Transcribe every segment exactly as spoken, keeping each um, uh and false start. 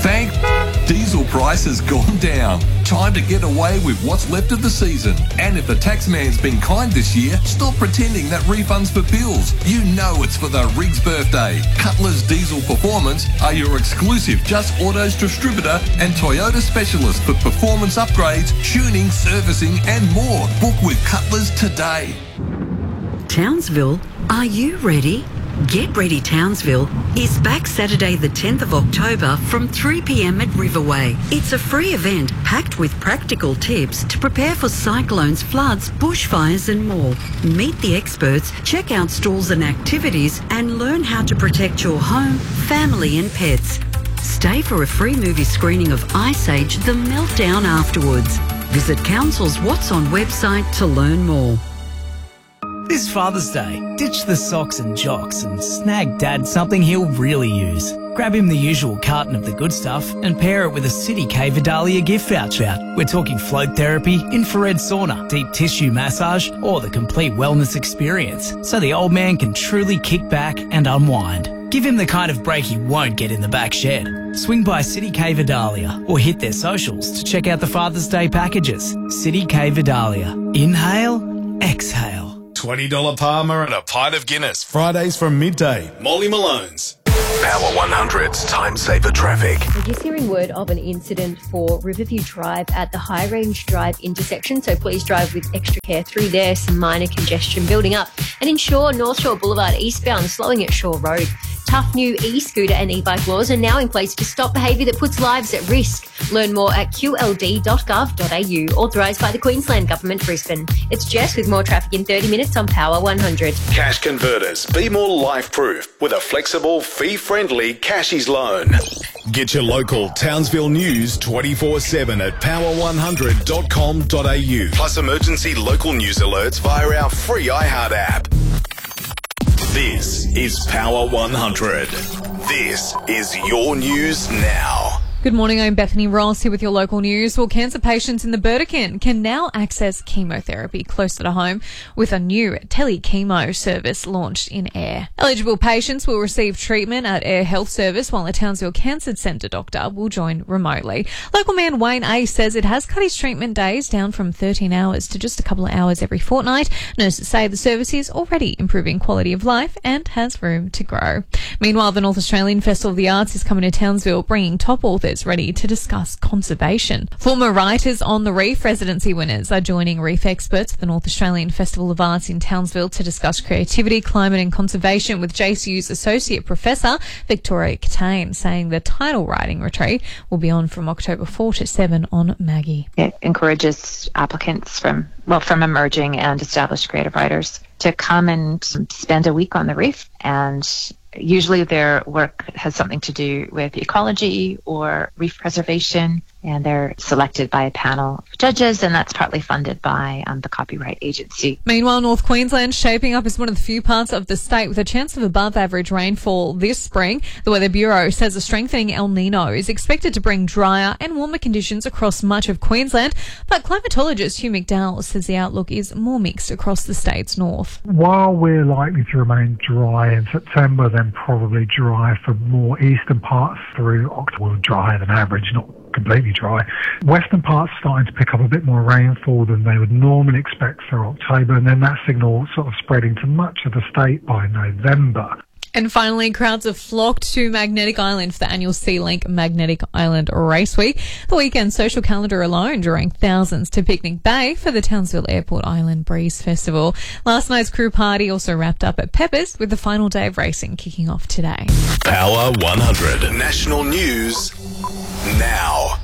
Thank diesel price has gone down. Time to get away with what's left of the season. And if the tax man's been kind this year, stop pretending that refund's for bills. You know it's for the Riggs birthday. Cutler's Diesel Performance are your exclusive Just Autos distributor and Toyota specialist for performance upgrades, tuning, servicing and more. Book with Cutler's today. Townsville, are you ready? Get Ready Townsville is back Saturday the tenth of October from three p m at Riverway. It's a free event packed with practical tips to prepare for cyclones, floods, bushfires and more. Meet the experts, check out stalls and activities and learn how to protect your home, family and pets. Stay for a free movie screening of Ice Age: The Meltdown afterwards. Visit Council's What's On website to learn more. This Father's Day, ditch the socks and jocks and snag Dad something he'll really use. Grab him the usual carton of the good stuff and pair it with a City K Vidalia gift voucher. We're talking float therapy, infrared sauna, deep tissue massage, or the complete wellness experience, so the old man can truly kick back and unwind. Give him the kind of break he won't get in the back shed. Swing by City K Vidalia or hit their socials to check out the Father's Day packages. City K Vidalia. Inhale, exhale. twenty dollars Palmer and a pint of Guinness. Fridays from midday. Molly Malone's. Power one hundred's Time Saver Traffic. We're just hearing word of an incident for Riverview Drive at the High Range Drive intersection, so please drive with extra care through there. Some minor congestion building up. And in Shore, North Shore Boulevard eastbound, slowing at Shore Road. Tough new e-scooter and e-bike laws are now in place to stop behaviour that puts lives at risk. Learn more at q l d dot gov dot a u, authorised by the Queensland Government, Brisbane. It's Jess with more traffic in thirty minutes on Power one hundred. Cash Converters. Be more life-proof with a flexible, fee-friendly Cashies loan. Get your local Townsville news twenty-four seven at power one hundred dot com dot a u. Plus emergency local news alerts via our free iHeart app. This is Power one hundred. This is your news now. Good morning, I'm Bethany Ross here with your local news. Well, cancer patients in the Burdekin can now access chemotherapy closer to home with a new tele-chemo service launched in Ayr. Eligible patients will receive treatment at Ayr Health Service while a Townsville Cancer Centre doctor will join remotely. Local man Wayne A says it has cut his treatment days down from thirteen hours to just a couple of hours every fortnight. Nurses say the service is already improving quality of life and has room to grow. Meanwhile, the North Australian Festival of the Arts is coming to Townsville, bringing top authors ready to discuss conservation. Former writers on the Reef residency winners are joining Reef experts at the North Australian Festival of Arts in Townsville to discuss creativity, climate and conservation with J C U's Associate Professor Victoria Catane, saying the title writing retreat will be on from October fourth to seventh on Maggie. It encourages applicants from, well, from emerging and established creative writers to come and spend a week on the Reef, and usually their work has something to do with ecology or reef preservation, and they're selected by a panel of judges, and that's partly funded by um, the Copyright Agency. Meanwhile, North Queensland shaping up as one of the few parts of the state with a chance of above average rainfall this spring. The Weather Bureau says a strengthening El Nino is expected to bring drier and warmer conditions across much of Queensland, but climatologist Hugh McDowell says the outlook is more mixed across the state's north. While we're likely to remain dry in September, then probably dry for more eastern parts through October, drier than average, not completely dry. Western parts starting to pick up a bit more rainfall than they would normally expect for October, and then that signal sort of spreading to much of the state by November. And finally, crowds have flocked to Magnetic Island for the annual SeaLink Magnetic Island Race Week. The weekend social calendar alone drawing thousands to Picnic Bay for the Townsville Airport Island Breeze Festival. Last night's crew party also wrapped up at Peppers with the final day of racing kicking off today. Power one hundred. National news now.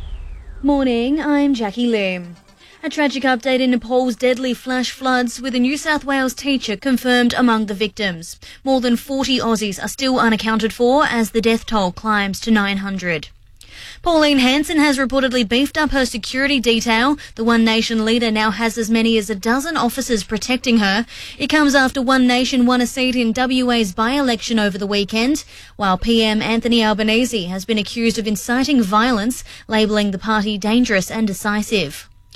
Morning, I'm Jackie Lim. A tragic update in Nepal's deadly flash floods, with a New South Wales teacher confirmed among the victims. More than forty Aussies are still unaccounted for as the death toll climbs to nine hundred. Pauline Hanson has reportedly beefed up her security detail. The One Nation leader now has as many as a dozen officers protecting her. It comes after One Nation won a seat in W A's by-election over the weekend, while P M Anthony Albanese has been accused of inciting violence, labelling the party dangerous and decisive.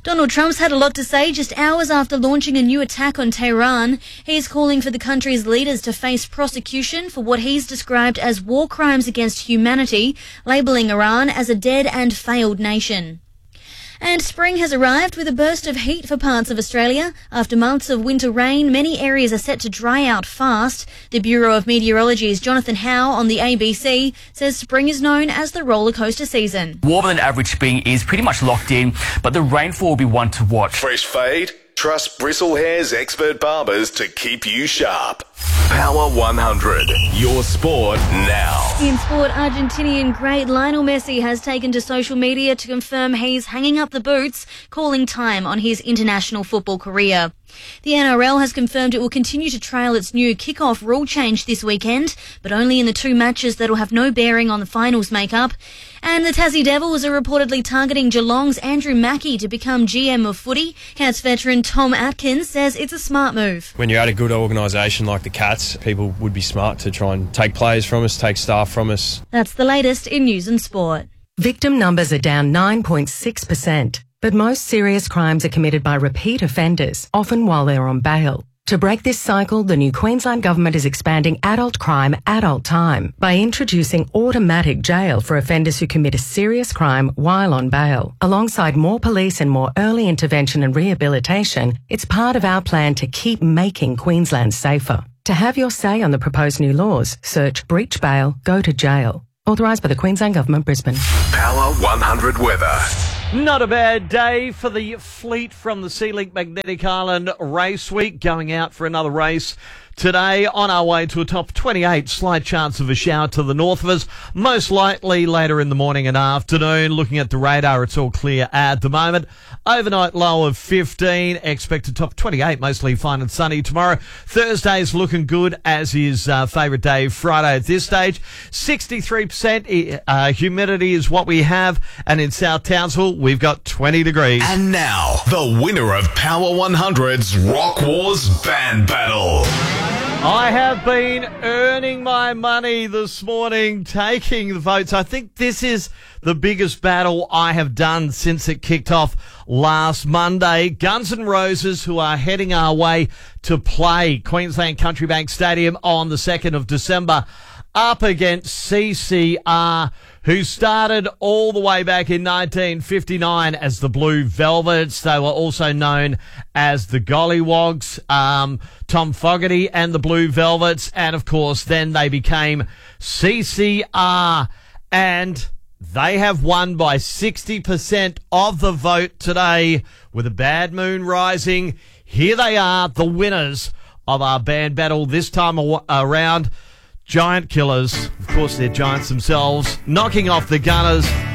Donald Trump's had a lot to say just hours after launching a new attack on Tehran. He's calling for the country's leaders to face prosecution for what he's described as war crimes against humanity, labelling Iran as a dead and failed nation. And spring has arrived with a burst of heat for parts of Australia. After months of winter rain, many areas are set to dry out fast. The Bureau of Meteorology's Jonathan Howe on the A B C says spring is known as the roller coaster season. Warmer than average spring is pretty much locked in, but the rainfall will be one to watch. Fresh fade? Trust Bristlehair's expert barbers to keep you sharp. Power one hundred. Your sport now. In sport, Argentinian great Lionel Messi has taken to social media to confirm he's hanging up the boots, calling time on his international football career. The N R L has confirmed it will continue to trial its new kick-off rule change this weekend, but only in the two matches that will have no bearing on the finals makeup. And the Tassie Devils are reportedly targeting Geelong's Andrew Mackie to become G M of footy. Cats veteran Tom Atkins says it's a smart move. When you're at a good organisation like the Cats, people would be smart to try and take players from us, take staff from us. That's the latest in news and sport. Victim numbers are down nine point six percent, but most serious crimes are committed by repeat offenders, often while they're on bail. To break this cycle, the new Queensland Government is expanding adult crime, adult time by introducing automatic jail for offenders who commit a serious crime while on bail. Alongside more police and more early intervention and rehabilitation, it's part of our plan to keep making Queensland safer. To have your say on the proposed new laws, search breach bail, go to jail. Authorised by the Queensland Government, Brisbane. Power one hundred weather. Not a bad day for the fleet from the Sealink Magnetic Island Race Week, going out for another race today on our way to a top twenty-eight. Slight chance of a shower to the north of us, most likely later in the morning and afternoon. Looking at the radar, it's all clear at the moment. Overnight low of fifteen, expected top twenty-eight, mostly fine and sunny tomorrow. Thursday's looking good, as is uh, favourite day Friday at this stage. sixty-three percent uh, humidity is what we have, and in South Townsville we've got twenty degrees. And now, the winner of Power one hundred's Rock Wars Band Battle. I have been earning my money this morning, taking the votes. I think this is the biggest battle I have done since it kicked off last Monday. Guns N' Roses, who are heading our way to play Queensland Country Bank Stadium on the second of December, up against C C R, who started all the way back in nineteen fifty-nine as the Blue Velvets. They were also known as the Gollywogs, um, Tom Fogerty and the Blue Velvets. And, of course, then they became C C R. And they have won by sixty percent of the vote today, with a bad moon rising. Here they are, the winners of our band battle this time around. Giant Killers, of course they're giants themselves, knocking off the Gunners.